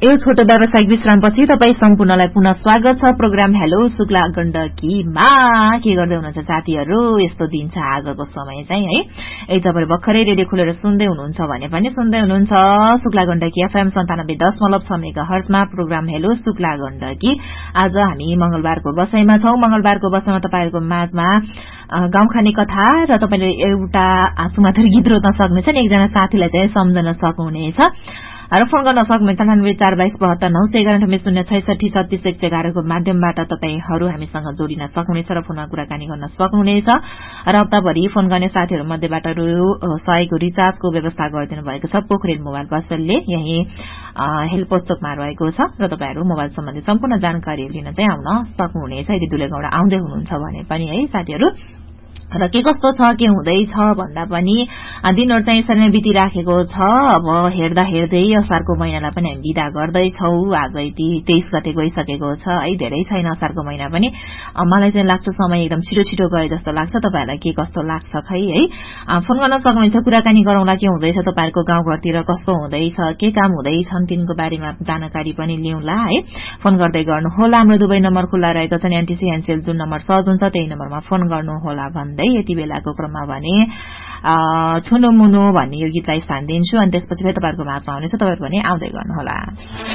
यो छोटो व्यावसायिक विश्रामपछि तपाईँ सम्पूर्णलाई पुनः स्वागत छ प्रोग्राम हेलो शुक्ला गण्डकीमा। के गर्दै हुनुहुन्छ साथीहरू? यस्तो दिन छ आजको समय चाहिँ है। यदि तपाईँ भर्खरै रेडियो खोलेर सुन्दै हुनुहुन्छ भने पनि सुन्दै हुनुहुन्छ Shukla Gandaki FM 97.6 मेगाहर्जमा programme hello Shukla Gandaki. आज हामी मंगलबारको बसाईमा छौं। मंगलबारको बसाईमा तपाईहरुको माझमा गाउँखाने कथा र तपाईले एउटा सुमाथर गीत रोज्न सक्नुहुनेछ। एकजना साथीलाई चाहिँ सम्झन सक्नुहुनेछ र फोन गर्न सक्नुहुन्छ 9842729011 को माध्यमबाट तपाईहरु हामीसँग जोडिन सक्नुहुनेछ र फोनमा कुराकानी गर्न सक्नुहुनेछ। र हप्ताभरि फोन गर्ने साथीहरु मध्येबाट रु 100 को रिचार्जको व्यवस्था गरिदिनु भएको छ पोखरेल मोबाइल पसलले। यही हेल्प पोस्टमा रहेको छ र तपाईहरु मोबाइल सम्बन्धी सम्पूर्ण जानकारी लिन चाहिँ आउन सक्नुहुनेछ। यदि दुलेगौडा आउँदै हुनुहुन्छ भने पनि है साथीहरु। र के कस्तो छ के हुँदैछ भन्दा पनि दिनहरु चाहिँ यसरी नै बितिराखेको छ। अब हेर्दा हेर्दै असारको महिनालाई पनि हामी बिदा गर्दैछौं। आज 23 गते गइसकेको छ है। धेरै छैन असारको महिना पनि। मलाई चाहिँ लाग्छ समय एकदम छिटो छिटो गए जस्तो लाग्छ। तपाईहरुलाई के कस्तो लाग्छ खै है? फोन गर्न सक्नुहुन्छ, कुराकानी गरौँला के हुँदैछ तपाईहरुको गाउँघरतिर, कस्तो हुँदैछ, के काम हुँदैछन् तिनको बारेमा जानकारी पनि लिउँला है। फोन गर्दै गर्नु होला। हाम्रो दुवै नम्बर खुल्ला रहेको छ। एनटीसी एनसेल जुन नम्बर सहज हुन्छ त्यही नम्बरमा फोन गर्नु होला भन्दै यति बेलाको क्रममा भने छुनु मुनु भन्ने यो गीतलाई स्थान दिन्छु। अनि त्यसपछि फेरि तपाईहरुको माझमा आउनेछु। तपाईहरु पनि आउँदै गर्नु होला।